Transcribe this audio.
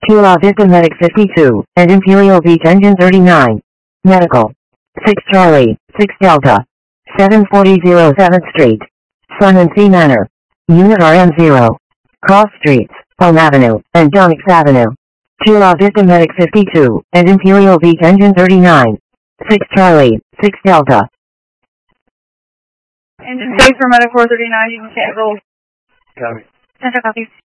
Kilo Vista Medic 52, and Imperial Beach Engine 39. Medical. 6 Charlie, 6 Delta. 740 7th Street. Sun and Sea Manor. Unit RM0. Cross Streets, Elm Avenue, and Dunix Avenue. Kilo Vista Medic 52, and Imperial Beach Engine 39. 6 Charlie, 6 Delta. Engine safe for Medic 439, you can roll. Copy. Center copy.